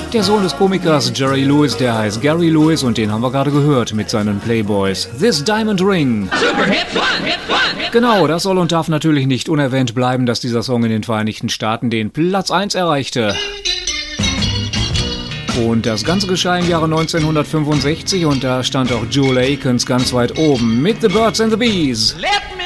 Der Sohn des Komikers Jerry Lewis, der heißt Gary Lewis und den haben wir gerade gehört mit seinen Playboys. This Diamond Ring. Super Hit One. Genau, das soll und darf natürlich nicht unerwähnt bleiben, dass dieser Song in den Vereinigten Staaten den Platz 1 erreichte. Und das Ganze geschah im Jahre 1965 und da stand auch Jule Akins ganz weit oben mit The Birds and the Bees. Let